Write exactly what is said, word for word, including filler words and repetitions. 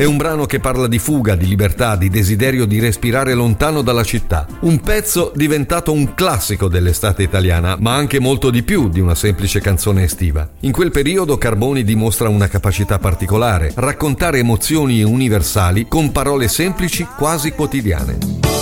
È un brano che parla di fuga, di libertà, di desiderio di respirare lontano dalla città. Un pezzo diventato un classico dell'estate italiana, ma anche molto di più di una semplice canzone estiva. In quel periodo Carboni dimostra una capacità particolare: raccontare emozioni universali con parole semplici, quasi quotidiane.